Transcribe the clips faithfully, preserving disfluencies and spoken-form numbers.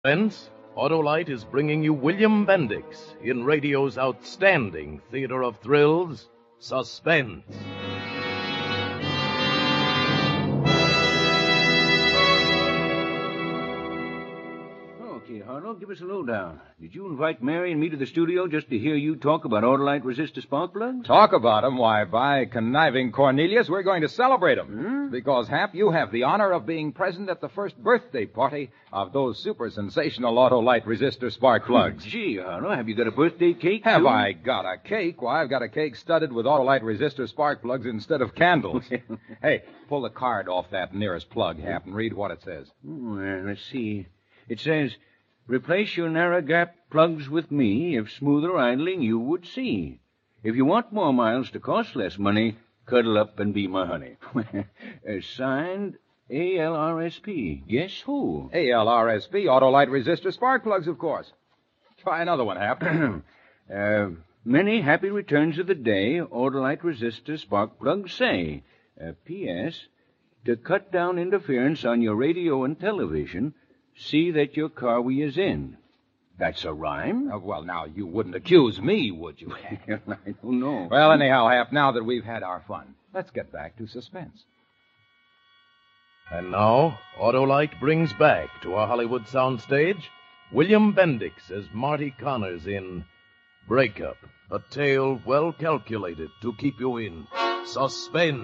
Friends, Autolite is bringing you William Bendix in radio's outstanding theater of thrills, Suspense. Okay, Harlow, give us a lowdown. Did you invite Mary and me to the studio just to hear you talk about Autolite resistor spark plugs? Talk about 'em? Why, by conniving Cornelius, we're going to celebrate 'em. Hmm? Because, Hap, you have the honor of being present at the first birthday party of those super sensational Autolite resistor spark plugs. Gee, Harlow, have you got a birthday cake, Have too? I got a cake? Why, I've got a cake studded with Autolite resistor spark plugs instead of candles. Hey, pull the card off that nearest plug, Hap, and read what it says. Well, let's see. It says, replace your narrow gap plugs with me. If smoother idling you would see. If you want more miles to cost less money, cuddle up and be my honey. uh, signed, A L R S P. Guess who? A L R S P, Autolite resistor spark plugs, of course. Try another one, Hap. uh, many happy returns of the day, Autolite resistor spark plugs say. Uh, P S. To cut down interference on your radio and television, see that your car we is in. That's a rhyme? Uh, well, now, you wouldn't accuse me, would you? I don't know. Well, anyhow, Hap, now that we've had our fun, let's get back to suspense. And now, Autolite brings back to our Hollywood soundstage William Bendix as Marty Connors in Breakup, a tale well calculated to keep you in suspense.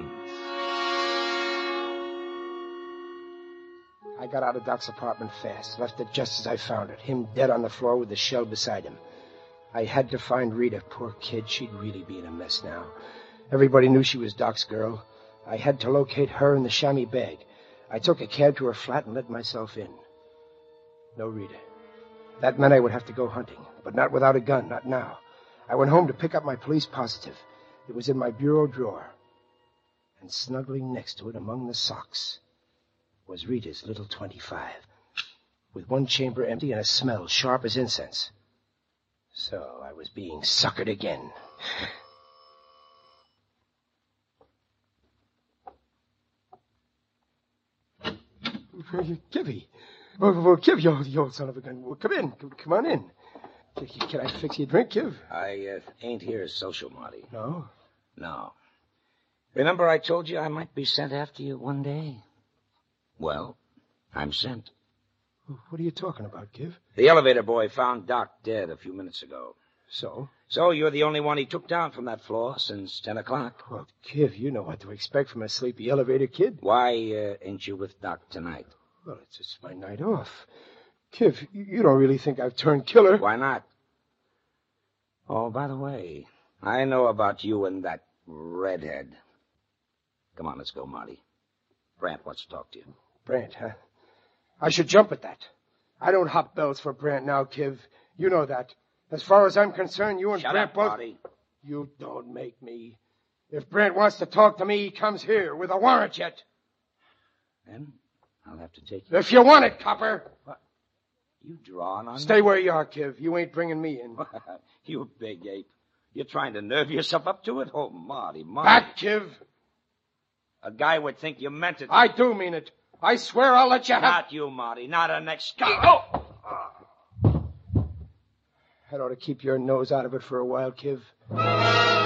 I got out of Doc's apartment fast, left it just as I found it, him dead on the floor with the shell beside him. I had to find Rita, poor kid. She'd really be in a mess now. Everybody knew she was Doc's girl. I had to locate her in the chamois bag. I took a cab to her flat and let myself in. No Rita. That meant I would have to go hunting, but not without a gun, not now. I went home to pick up my police positive. It was in my bureau drawer. And snuggling next to it among the socks was Rita's little twenty-five, with one chamber empty and a smell sharp as incense. So I was being suckered again. Kivy. Well, well, Kiv, you, you old son of a gun. Well, come in. Come, come on in. Can I fix you a drink, Kiv? I uh, ain't here as social, Marty. No? No. Remember I told you I might be sent after you one day? Well, I'm sent. What are you talking about, Kiv? The elevator boy found Doc dead a few minutes ago. So? So you're the only one he took down from that floor since ten o'clock. Well, Kiv, you know what to expect from a sleepy elevator kid. Why uh, ain't you with Doc tonight? Well, it's, it's my night off. Kiv, you don't really think I've turned killer? Why not? Oh, by the way, I know about you and that redhead. Come on, let's go, Marty. Brant wants to talk to you. Brant, huh? I should jump at that. I don't hop bells for Brant now, Kiv. You know that. As far as I'm concerned, you and Shut Brant up, both... Marty. You don't make me. If Brant wants to talk to me, he comes here with a warrant yet. Then I'll have to take you. If you want it, copper. What? You drawing on Stay me? where you are, Kiv. You ain't bringing me in. You big ape. You're trying to nerve yourself up to it? Oh, Marty, Marty. Back, Kiv. A guy would think you meant it. I do mean it. I swear I'll let you have... Not you, Marty. Not an next guy. Oh! That ought to keep your nose out of it for a while, Kiv.